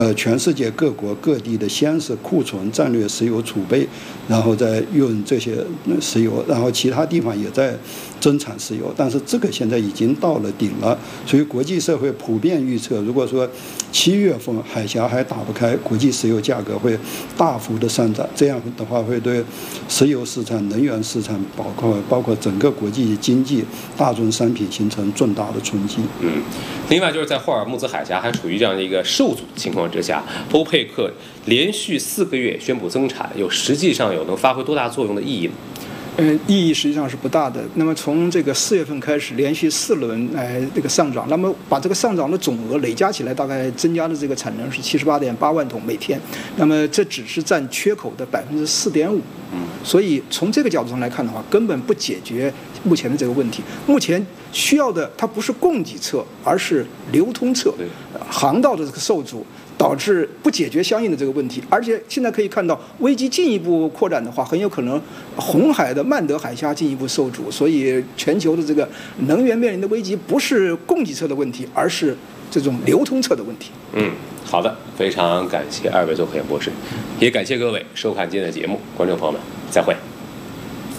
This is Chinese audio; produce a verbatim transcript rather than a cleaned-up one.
呃，全世界各国各地的先是库存战略石油储备，然后再运这些石油，然后其他地方也在增产石油，但是这个现在已经到了顶了，所以国际社会普遍预测，如果说七月份海峡还打不开，国际石油价格会大幅的上涨，这样的话会对石油市场、能源市场，包括包括整个国际经济、大宗商品形成重大的冲击。 嗯，另外就是在霍尔木兹海峡还处于这样的一个受阻情况之下，欧佩克连续四个月宣布增产，有实际上有能发挥多大作用的意义吗？ 呃，意义实际上是不大的。那么从这个四月份开始，连续四轮呃这个上涨，那么把这个上涨的总额累加起来，大概增加的这个产能是七十八点八万桶每天。那么这只是占缺口的百分之四点五。嗯，所以从这个角度上来看的话，根本不解决目前的这个问题。目前需要的它不是供给侧，而是流通侧，航道的这个受阻，导致不解决相应的这个问题。而且现在可以看到，危机进一步扩展的话，很有可能红海的曼德海峡进一步受阻。所以全球的这个能源面临的危机，不是供给侧的问题，而是这种流通侧的问题。 嗯，好的，非常感谢二位做客演播室，也感谢各位收看今天的节目，观众朋友们，再会。